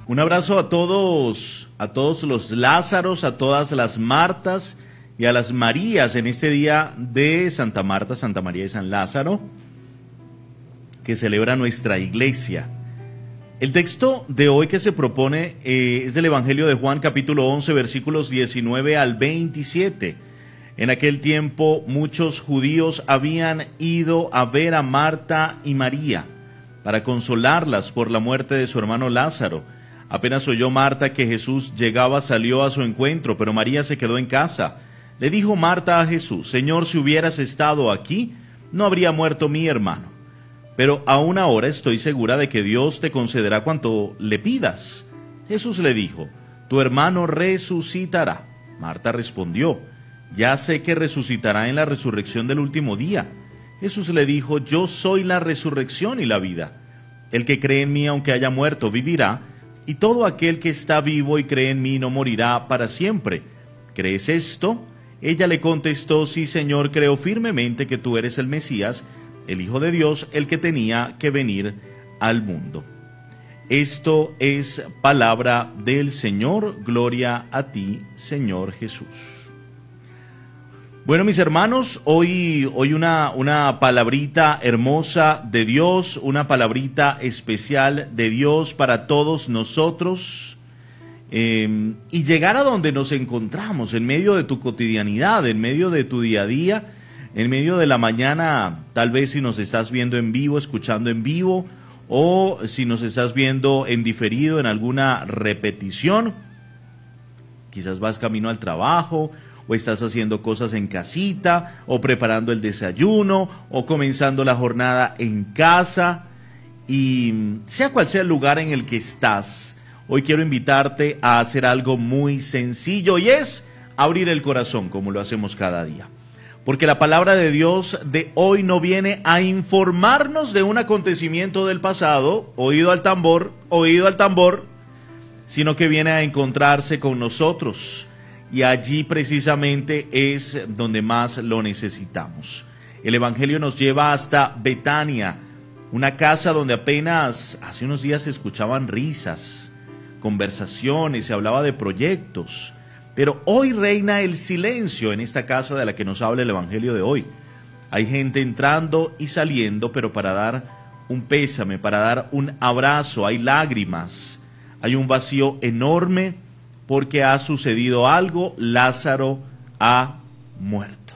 Un abrazo a todos los Lázaros, a todas las Martas y a las Marías en este día de Santa Marta, Santa María y San Lázaro, que celebra nuestra iglesia. El texto de hoy que se propone es del Evangelio de Juan, capítulo 11, versículos 19 al 27. En aquel tiempo muchos judíos habían ido a ver a Marta y María para consolarlas por la muerte de su hermano Lázaro. Apenas oyó Marta que Jesús llegaba, salió a su encuentro, pero María se quedó en casa. Le dijo Marta a Jesús: Señor, si hubieras estado aquí, no habría muerto mi hermano. Pero aún ahora estoy segura de que Dios te concederá cuanto le pidas. Jesús le dijo: tu hermano resucitará. Marta respondió: ya sé que resucitará en la resurrección del último día. Jesús le dijo: yo soy la resurrección y la vida. El que cree en mí, aunque haya muerto, vivirá, y todo aquel que está vivo y cree en mí no morirá para siempre. ¿Crees esto? Ella le contestó: sí, Señor, creo firmemente que tú eres el Mesías, el Hijo de Dios, el que tenía que venir al mundo. Esto es palabra del Señor. Gloria a ti, Señor Jesús. Bueno, mis hermanos, hoy una palabrita hermosa de Dios, una palabrita especial de Dios para todos nosotros, y llegar a donde nos encontramos, en medio de tu cotidianidad, en medio de tu día a día, en medio de la mañana, tal vez si nos estás viendo en vivo, escuchando en vivo, o si nos estás viendo en diferido en alguna repetición, quizás vas camino al trabajo, o estás haciendo cosas en casita, o preparando el desayuno, o comenzando la jornada en casa, y sea cual sea el lugar en el que estás, hoy quiero invitarte a hacer algo muy sencillo, y es abrir el corazón, como lo hacemos cada día. Porque la palabra de Dios de hoy no viene a informarnos de un acontecimiento del pasado, oído al tambor, sino que viene a encontrarse con nosotros. Y allí precisamente es donde más lo necesitamos. El Evangelio nos lleva hasta Betania, una casa donde apenas hace unos días se escuchaban risas, conversaciones, se hablaba de proyectos, pero hoy reina el silencio en esta casa de la que nos habla el Evangelio de hoy. Hay gente entrando y saliendo, pero para dar un pésame, para dar un abrazo, hay lágrimas, hay un vacío enorme, porque ha sucedido algo. Lázaro ha muerto.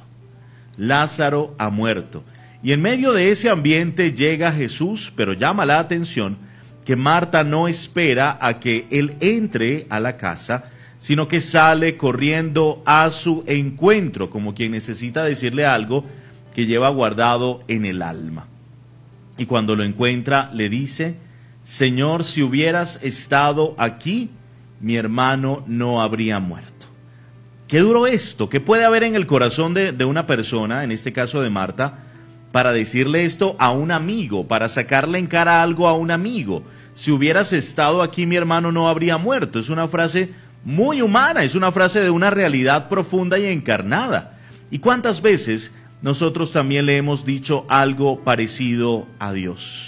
Lázaro ha muerto. Y en medio de ese ambiente llega Jesús, pero llama la atención que Marta no espera a que él entre a la casa, sino que sale corriendo a su encuentro, como quien necesita decirle algo que lleva guardado en el alma. Y cuando lo encuentra, le dice: Señor, si hubieras estado aquí, mi hermano no habría muerto. Qué duro esto. ¿Qué puede haber en el corazón de una persona, en este caso de Marta, para decirle esto a un amigo, para sacarle en cara algo a un amigo? Si hubieras estado aquí, mi hermano no habría muerto. Es una frase muy humana, es una frase de una realidad profunda y encarnada. ¿Y cuántas veces nosotros también le hemos dicho algo parecido a Dios?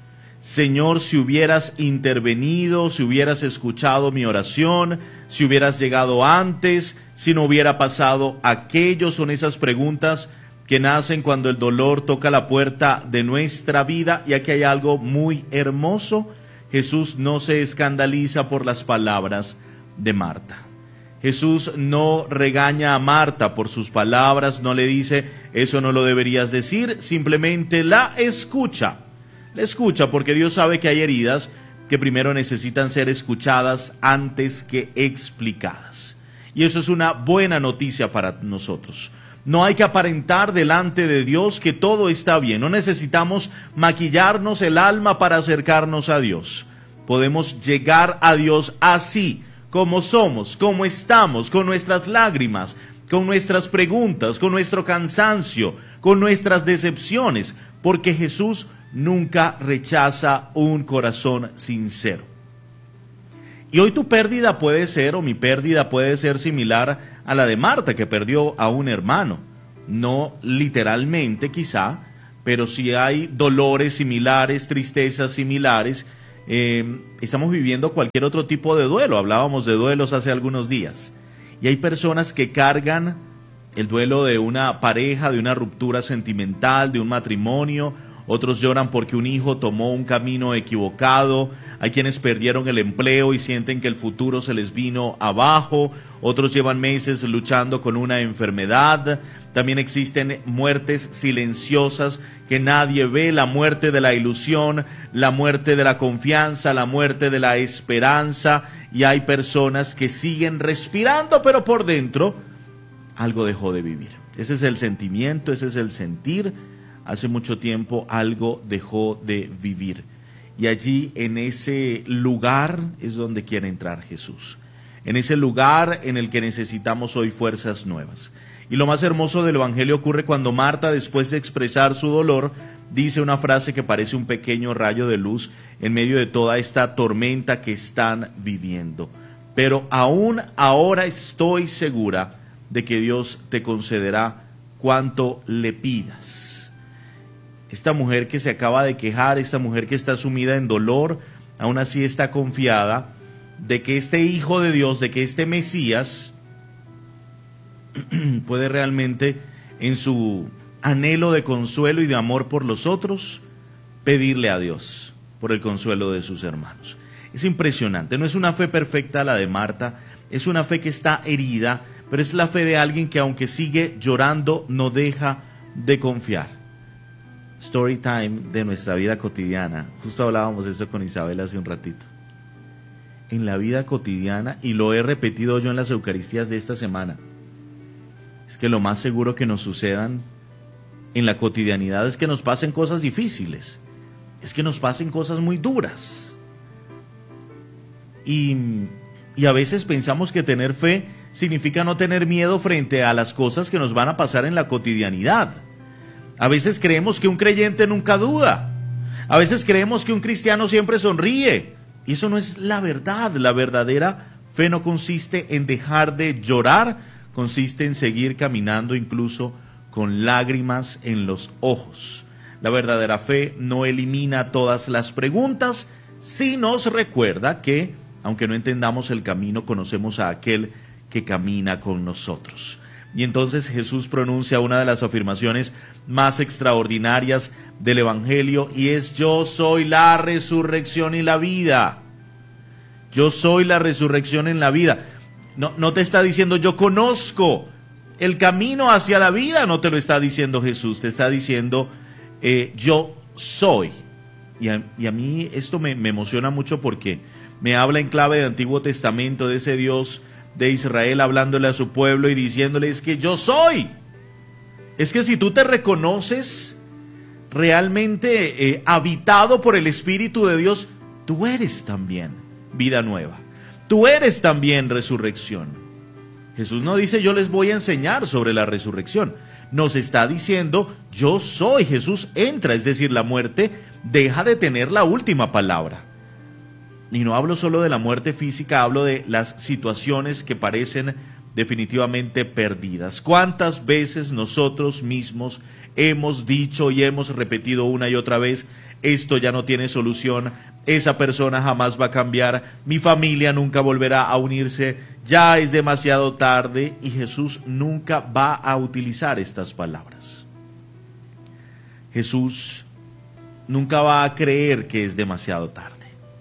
Señor, si hubieras intervenido, si hubieras escuchado mi oración, si hubieras llegado antes, si no hubiera pasado aquello. Son esas preguntas que nacen cuando el dolor toca la puerta de nuestra vida. Y aquí hay algo muy hermoso. Jesús no se escandaliza por las palabras de Marta. Jesús no regaña a Marta por sus palabras, no le dice: eso no lo deberías decir, simplemente la escucha. La escucha porque Dios sabe que hay heridas que primero necesitan ser escuchadas antes que explicadas. Y eso es una buena noticia para nosotros. No hay que aparentar delante de Dios que todo está bien. No necesitamos maquillarnos el alma para acercarnos a Dios. Podemos llegar a Dios así, como somos, como estamos, con nuestras lágrimas, con nuestras preguntas, con nuestro cansancio, con nuestras decepciones, porque Jesús nunca rechaza un corazón sincero. Y hoy tu pérdida puede ser, o mi pérdida puede ser similar a la de Marta, que perdió a un hermano. No literalmente quizá, pero sí hay dolores similares, tristezas similares estamos viviendo cualquier otro tipo de duelo. Hablábamos de duelos hace algunos días. Y hay personas que cargan el duelo de una pareja, de una ruptura sentimental, de un matrimonio. Otros lloran porque un hijo tomó un camino equivocado. Hay quienes perdieron el empleo y sienten que el futuro se les vino abajo. Otros llevan meses luchando con una enfermedad. También existen muertes silenciosas que nadie ve, la muerte de la ilusión, la muerte de la confianza, la muerte de la esperanza. Y hay personas que siguen respirando, pero por dentro algo dejó de vivir. Ese es el sentimiento, ese es el sentir. Hace mucho tiempo algo dejó de vivir. Y allí, en ese lugar, es donde quiere entrar Jesús. En ese lugar en el que necesitamos hoy fuerzas nuevas. Y lo más hermoso del Evangelio ocurre cuando Marta, después de expresar su dolor, dice una frase que parece un pequeño rayo de luz en medio de toda esta tormenta que están viviendo. Pero aún ahora estoy segura de que Dios te concederá cuanto le pidas. Esta mujer que se acaba de quejar, esta mujer que está sumida en dolor, aún así está confiada de que este Hijo de Dios, de que este Mesías puede realmente, en su anhelo de consuelo y de amor por los otros, pedirle a Dios por el consuelo de sus hermanos. Es impresionante, no es una fe perfecta la de Marta, es una fe que está herida, pero es la fe de alguien que, aunque sigue llorando, no deja de confiar. Story time de nuestra vida cotidiana. Justo hablábamos de eso con Isabel hace un ratito. En la vida cotidiana, y lo he repetido yo en las Eucaristías de esta semana, es que lo más seguro que nos sucedan en la cotidianidad es que nos pasen cosas difíciles, es que nos pasen cosas muy duras. Y a veces pensamos que tener fe significa no tener miedo frente a las cosas que nos van a pasar en la cotidianidad. A veces creemos que un creyente nunca duda. A veces creemos que un cristiano siempre sonríe. Y eso no es la verdad. La verdadera fe no consiste en dejar de llorar, consiste en seguir caminando incluso con lágrimas en los ojos. La verdadera fe no elimina todas las preguntas, sí nos recuerda que, aunque no entendamos el camino, conocemos a aquel que camina con nosotros. Y entonces Jesús pronuncia una de las afirmaciones más extraordinarias del Evangelio, y es: yo soy la resurrección y la vida. Yo soy la resurrección en la vida. No te está diciendo yo conozco el camino hacia la vida, no te lo está diciendo Jesús, te está diciendo yo soy. Y a mí esto me emociona mucho porque me habla en clave de Antiguo Testamento, de ese Dios de Israel hablándole a su pueblo y diciéndole: es que yo soy. Es que si tú te reconoces realmente habitado por el Espíritu de Dios, tú eres también vida nueva. Tú eres también resurrección. Jesús no dice yo les voy a enseñar sobre la resurrección. Nos está diciendo yo soy. Jesús entra, es decir, la muerte deja de tener la última palabra. Y no hablo solo de la muerte física, hablo de las situaciones que parecen definitivamente perdidas. ¿Cuántas veces nosotros mismos hemos dicho y hemos repetido una y otra vez: esto ya no tiene solución, esa persona jamás va a cambiar, mi familia nunca volverá a unirse, ya es demasiado tarde? Y Jesús nunca va a utilizar estas palabras. Jesús nunca va a creer que es demasiado tarde.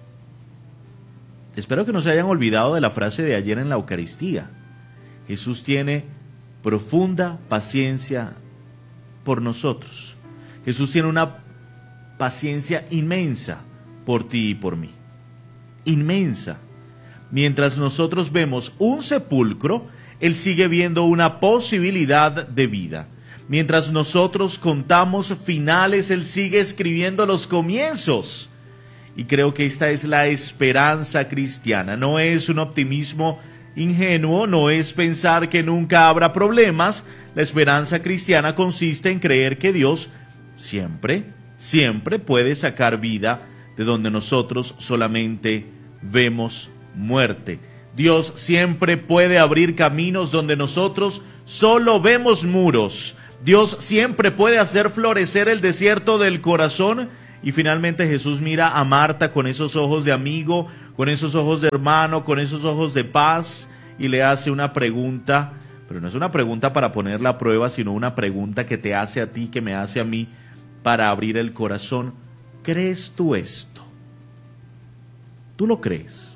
Espero que no se hayan olvidado de la frase de ayer en la Eucaristía. Jesús tiene profunda paciencia por nosotros. Jesús tiene una paciencia inmensa por ti y por mí. Inmensa. Mientras nosotros vemos un sepulcro, Él sigue viendo una posibilidad de vida. Mientras nosotros contamos finales, Él sigue escribiendo los comienzos. Y creo que esta es la esperanza cristiana. No es un optimismo ingenuo, no es pensar que nunca habrá problemas. La esperanza cristiana consiste en creer que Dios siempre puede sacar vida de donde nosotros solamente vemos muerte. Dios siempre puede abrir caminos donde nosotros solo vemos muros. Dios siempre puede hacer florecer el desierto del corazón Y finalmente Jesús mira a Marta con esos ojos de amigo, con esos ojos de hermano, con esos ojos de paz, y le hace una pregunta, pero no es una pregunta para ponerla a prueba, sino una pregunta que te hace a ti, que me hace a mí, para abrir el corazón. ¿Crees tú esto? ¿Tú lo crees?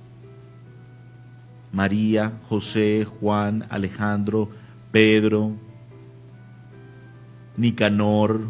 María, José, Juan, Alejandro, Pedro, Nicanor,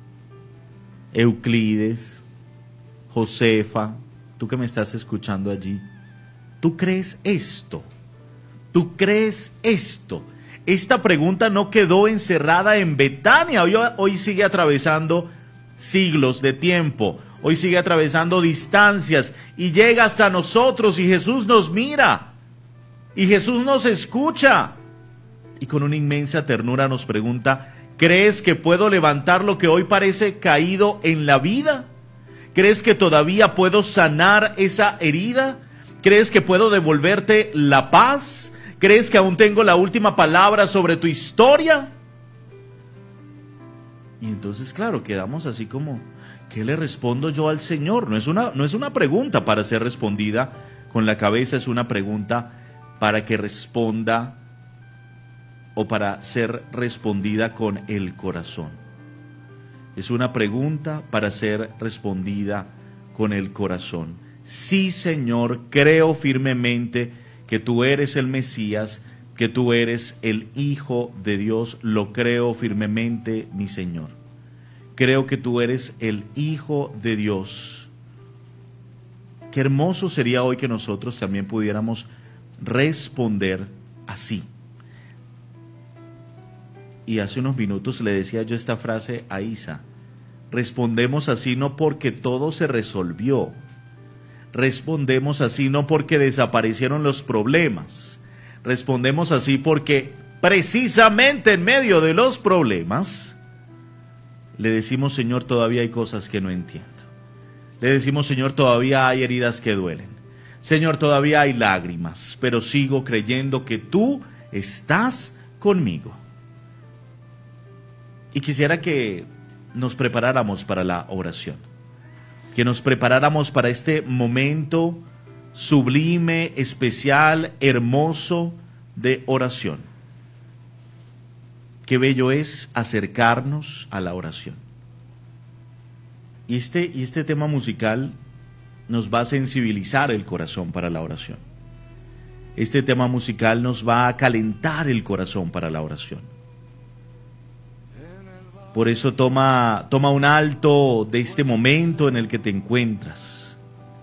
Euclides, Josefa, tú que me estás escuchando allí, ¿tú crees esto? ¿Tú crees esto? Esta pregunta no quedó encerrada en Betania, hoy sigue atravesando siglos de tiempo, hoy sigue atravesando distancias y llega hasta nosotros y Jesús nos mira y Jesús nos escucha y con una inmensa ternura nos pregunta: ¿crees que puedo levantar lo que hoy parece caído en la vida? ¿Crees que todavía puedo sanar esa herida? ¿Crees que puedo devolverte la paz? ¿Crees que aún tengo la última palabra sobre tu historia? Y entonces, claro, quedamos así como, ¿qué le respondo yo al Señor? No es una pregunta para ser respondida con la cabeza, es una pregunta para que responda o para ser respondida con el corazón. Es una pregunta para ser respondida con el corazón. Sí, Señor, creo firmemente que tú eres el Mesías, que tú eres el Hijo de Dios. Lo creo firmemente, mi Señor. Creo que tú eres el Hijo de Dios. Qué hermoso sería hoy que nosotros también pudiéramos responder así. Y hace unos minutos le decía yo esta frase a Isa: respondemos así no porque todo se resolvió, respondemos así no porque desaparecieron los problemas, respondemos así porque precisamente en medio de los problemas le decimos: Señor, todavía hay cosas que no entiendo. Le decimos: Señor, todavía hay heridas que duelen. Señor, todavía hay lágrimas, pero sigo creyendo que tú estás conmigo. Y quisiera que nos preparáramos para la oración, que nos preparáramos para este momento sublime, especial, hermoso de oración. Qué bello es acercarnos a la oración. Y este tema musical nos va a sensibilizar el corazón para la oración. Este tema musical nos va a calentar el corazón para la oración. Por eso toma un alto de este momento en el que te encuentras,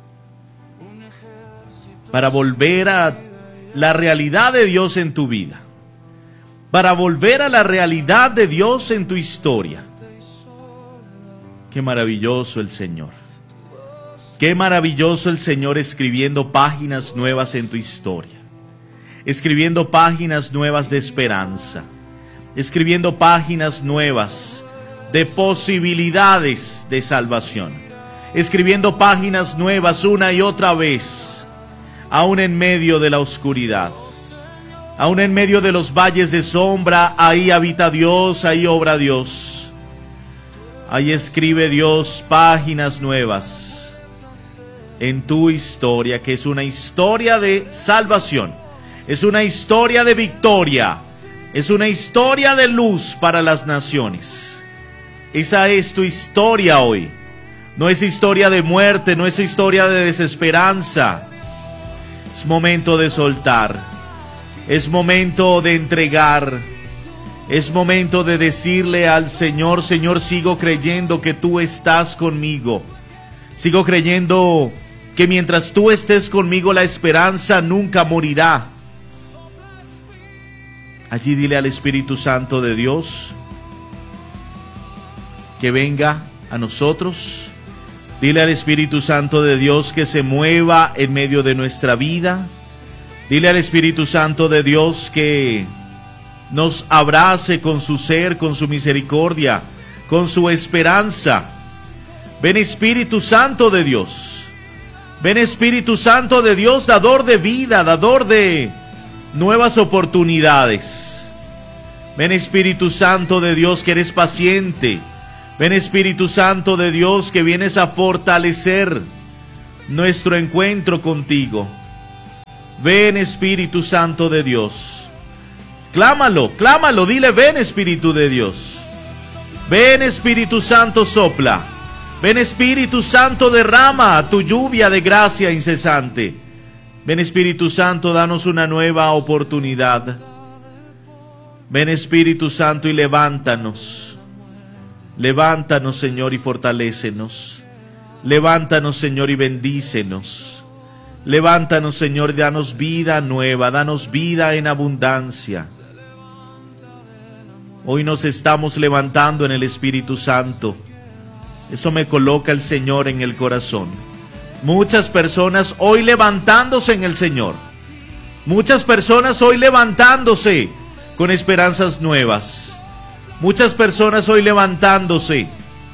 para volver a la realidad de Dios en tu vida, para volver a la realidad de Dios en tu historia. Qué maravilloso el Señor. Qué maravilloso el Señor escribiendo páginas nuevas en tu historia, escribiendo páginas nuevas de esperanza, escribiendo páginas nuevas de posibilidades de salvación, escribiendo páginas nuevas una y otra vez, aún en medio de la oscuridad, aún en medio de los valles de sombra. Ahí habita Dios, ahí obra Dios, ahí escribe Dios páginas nuevas en tu historia, que es una historia de salvación, es una historia de victoria, es una historia de luz para las naciones. Esa es tu historia hoy. No es historia de muerte, no es historia de desesperanza. Es momento de soltar, es momento de entregar, es momento de decirle al Señor: Señor, sigo creyendo que tú estás conmigo. Sigo creyendo que mientras tú estés conmigo, la esperanza nunca morirá. Allí dile al Espíritu Santo de Dios que venga a nosotros. Dile al Espíritu Santo de Dios que se mueva en medio de nuestra vida. Dile al Espíritu Santo de Dios que nos abrace con su ser, con su misericordia, con su esperanza. Ven, Espíritu Santo de Dios. Ven, Espíritu Santo de Dios, dador de vida, dador de nuevas oportunidades. Ven, Espíritu Santo de Dios, que eres paciente Ven Espíritu Santo de Dios, que vienes a fortalecer nuestro encuentro contigo. Ven Espíritu Santo de Dios. Clámalo, clámalo, dile: ven Espíritu de Dios. Ven Espíritu Santo, sopla. Ven Espíritu Santo, derrama tu lluvia de gracia incesante. Ven Espíritu Santo, danos una nueva oportunidad. Ven Espíritu Santo y levántanos. Levántanos, Señor, y fortalécenos. Levántanos, Señor, y bendícenos. Levántanos, Señor, y danos vida nueva, danos vida en abundancia. Hoy nos estamos levantando en el Espíritu Santo. Eso me coloca el Señor en el corazón. Muchas personas hoy levantándose en el Señor. Muchas personas hoy levantándose con esperanzas nuevas. Muchas personas hoy levantándose,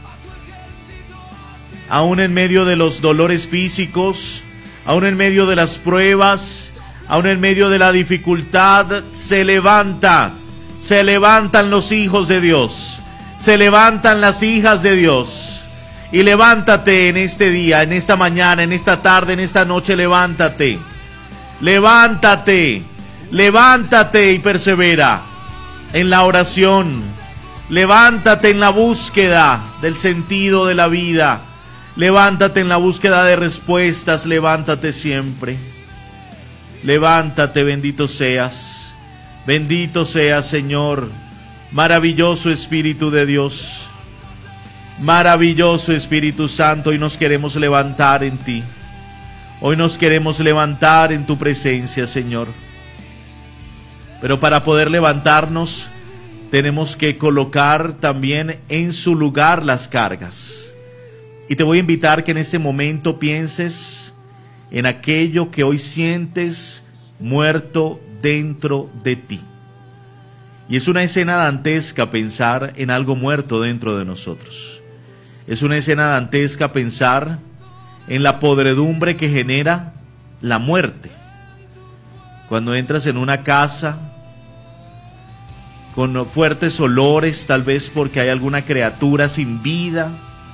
aún en medio de los dolores físicos, aún en medio de las pruebas, aún en medio de la dificultad, se levantan los hijos de Dios, se levantan las hijas de Dios. Y levántate en este día, en esta mañana, en esta tarde, en esta noche, levántate. Levántate, levántate y persevera en la oración. Levántate en la búsqueda del sentido de la vida. Levántate en la búsqueda de respuestas. Levántate siempre. Levántate, bendito seas. Bendito seas, Señor. Maravilloso Espíritu de Dios. Maravilloso Espíritu Santo. Hoy nos queremos levantar en ti. Hoy nos queremos levantar en tu presencia, Señor. Pero para poder levantarnos, tenemos que colocar también en su lugar las cargas. Y te voy a invitar que en este momento pienses en aquello que hoy sientes muerto dentro de ti. Y es una escena dantesca pensar en algo muerto dentro de nosotros. Es una escena dantesca pensar en la podredumbre que genera la muerte. Cuando entras en una casa con fuertes olores, tal vez porque hay alguna criatura sin vida.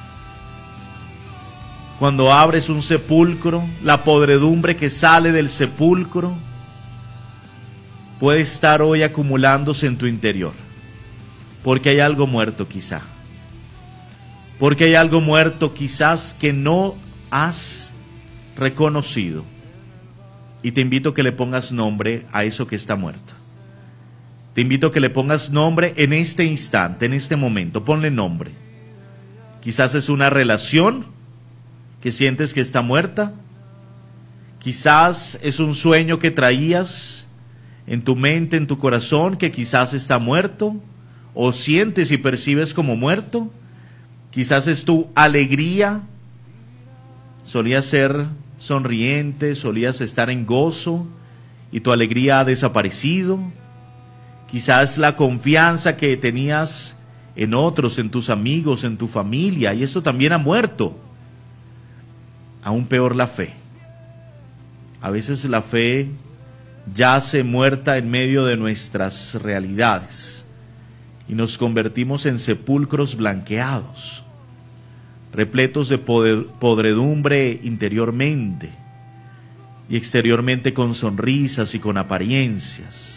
Cuando abres un sepulcro, la podredumbre que sale del sepulcro puede estar hoy acumulándose en tu interior, porque hay algo muerto quizá. Porque hay algo muerto quizás que no has reconocido. Y te invito a que le pongas nombre a eso que está muerto. Te invito a que le pongas nombre en este instante, en este momento. Ponle nombre. Quizás es una relación que sientes que está muerta. Quizás es un sueño que traías en tu mente, en tu corazón, que quizás está muerto, o sientes y percibes como muerto. Quizás es tu alegría. Solías ser sonriente, solías estar en gozo, y tu alegría ha desaparecido. Quizás la confianza que tenías en otros, en tus amigos, en tu familia, y eso también ha muerto. Aún peor, la fe. A veces la fe yace muerta en medio de nuestras realidades y nos convertimos en sepulcros blanqueados, repletos de podredumbre interiormente y exteriormente con sonrisas y con apariencias.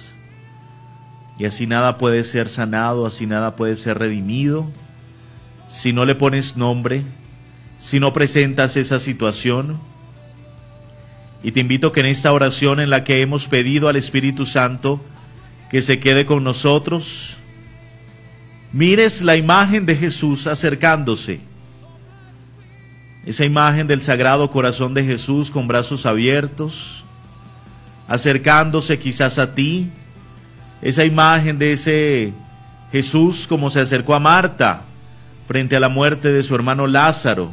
Y así nada puede ser sanado, así nada puede ser redimido, si no le pones nombre, si no presentas esa situación. Y te invito a que en esta oración en la que hemos pedido al Espíritu Santo que se quede con nosotros, mires la imagen de Jesús acercándose. Esa imagen del Sagrado Corazón de Jesús con brazos abiertos, acercándose quizás a ti. Esa imagen de ese Jesús como se acercó a Marta frente a la muerte de su hermano Lázaro.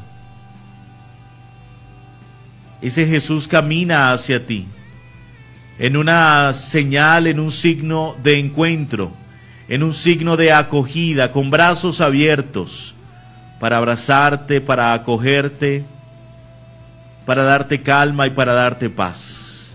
Ese Jesús camina hacia ti en una señal, en un signo de encuentro, en un signo de acogida, con brazos abiertos para abrazarte, para acogerte, para darte calma y para darte paz.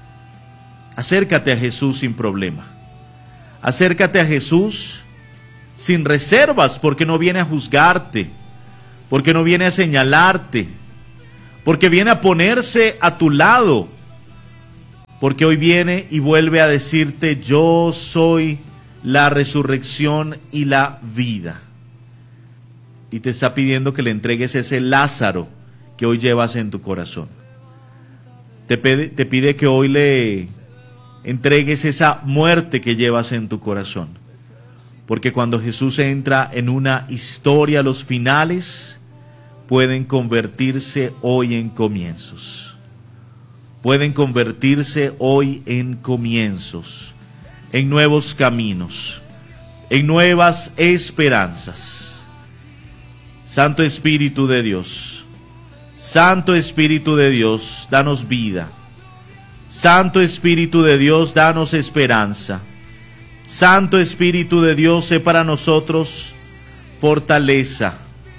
Acércate a Jesús sin problema. Acércate a Jesús sin reservas, porque no viene a juzgarte, porque no viene a señalarte, porque viene a ponerse a tu lado, porque hoy viene y vuelve a decirte: yo soy la resurrección y la vida. Y te está pidiendo que le entregues ese Lázaro que hoy llevas en tu corazón. Te pide que hoy le entregues esa muerte que llevas en tu corazón. Porque cuando Jesús entra en una historia, los finales pueden convertirse hoy en comienzos. Pueden convertirse hoy en comienzos, en nuevos caminos, en nuevas esperanzas. Santo Espíritu de Dios, Santo Espíritu de Dios, danos vida. Santo Espíritu de Dios, danos esperanza. Santo Espíritu de Dios, sé para nosotros fortaleza.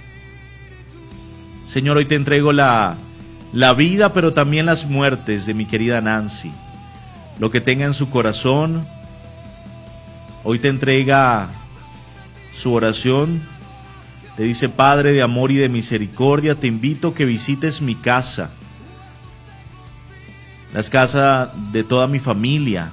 Señor, hoy te entrego la vida, pero también las muertes de mi querida Nancy. Lo que tenga en su corazón, hoy te entrega su oración. Te dice: Padre de amor y de misericordia, te invito a que visites mi casa, las casas de toda mi familia,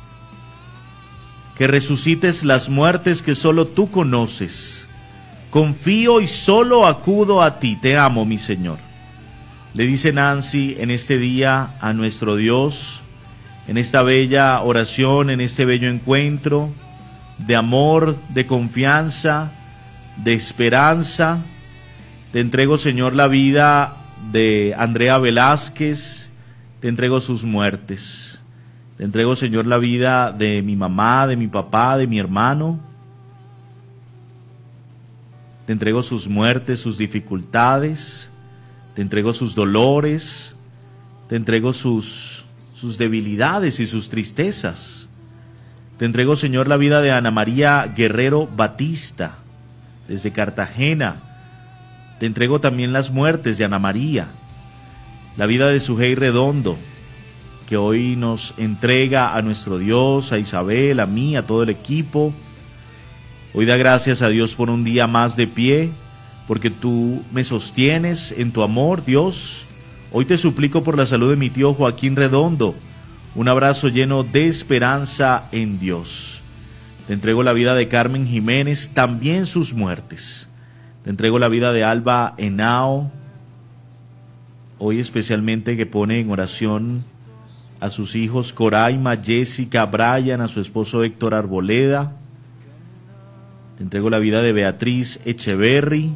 que resucites las muertes que solo tú conoces. Confío y solo acudo a ti, te amo, mi Señor. Le dice Nancy en este día a nuestro Dios, en esta bella oración, en este bello encuentro de amor, de confianza, de esperanza. Te entrego, Señor, la vida de Andrea Velázquez, te entrego sus muertes. Te entrego, Señor, la vida de mi mamá, de mi papá, de mi hermano. Te entrego sus muertes, sus dificultades. Te entrego sus dolores. Te entrego sus debilidades y sus tristezas. Te entrego, Señor, la vida de Ana María Guerrero Batista, desde Cartagena. Te entrego también las muertes de Ana María, la vida de Sujei Redondo, que hoy nos entrega a nuestro Dios, a Isabel, a mí, a todo el equipo. Hoy da gracias a Dios por un día más de pie, porque tú me sostienes en tu amor, Dios. Hoy te suplico por la salud de mi tío Joaquín Redondo, un abrazo lleno de esperanza en Dios. Te entrego la vida de Carmen Jiménez, también sus muertes. Te entrego la vida de Alba Henao, hoy especialmente, que pone en oración a sus hijos Coraima, Jessica, Brian, a su esposo Héctor Arboleda. Te entrego la vida de Beatriz Echeverry.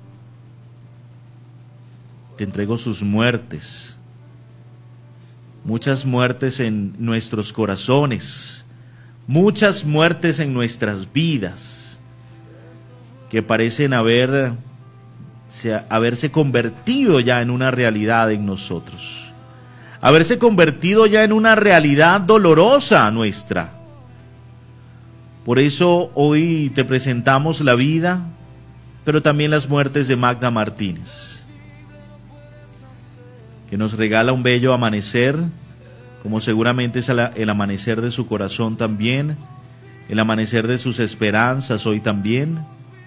Te entrego sus muertes. Muchas muertes en nuestros corazones, muchas muertes en nuestras vidas, que parecen haberse convertido ya en una realidad en nosotros, haberse convertido ya en una realidad dolorosa nuestra. Por eso hoy te presentamos la vida, pero también las muertes de Magda Martínez, que nos regala un bello amanecer, como seguramente es el amanecer de su corazón también, el amanecer de sus esperanzas hoy también.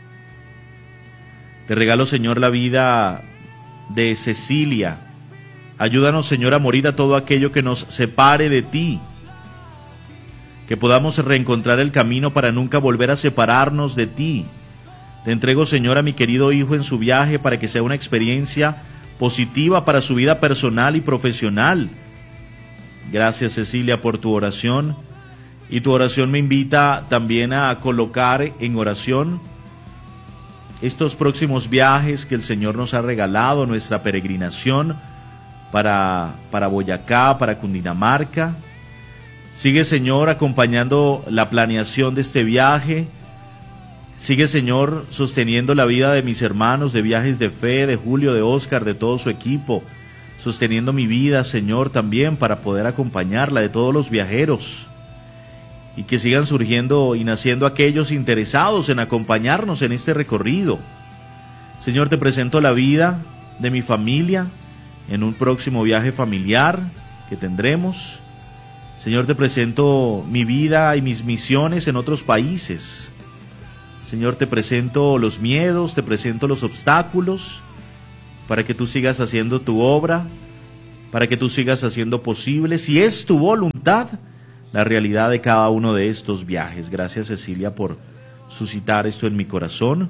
Te regalo, Señor, la vida de Cecilia. Ayúdanos, Señor, a morir a todo aquello que nos separe de ti, que podamos reencontrar el camino para nunca volver a separarnos de ti. Te entrego, Señor, a mi querido hijo en su viaje, para que sea una experiencia positiva para su vida personal y profesional. Gracias, Cecilia, por tu oración. Y tu oración me invita también a colocar en oración estos próximos viajes que el Señor nos ha regalado, nuestra peregrinación para Boyacá, para Cundinamarca. Sigue, Señor, acompañando la planeación de este viaje. Sigue, Señor, sosteniendo la vida de mis hermanos de Viajes de Fe, de Julio, de Oscar, de todo su equipo. Sosteniendo mi vida, Señor, también para poder acompañarla, de todos los viajeros. Y que sigan surgiendo y naciendo aquellos interesados en acompañarnos en este recorrido. Señor, te presento la vida de mi familia en un próximo viaje familiar que tendremos. Señor, te presento mi vida y mis misiones en otros países. Señor, te presento los miedos, te presento los obstáculos, para que tú sigas haciendo tu obra, para que tú sigas haciendo posible, si es tu voluntad, la realidad de cada uno de estos viajes. Gracias, Cecilia, por suscitar esto en mi corazón.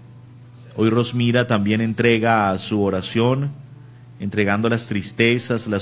Hoy Rosmira también entrega su oración, entregando las tristezas, las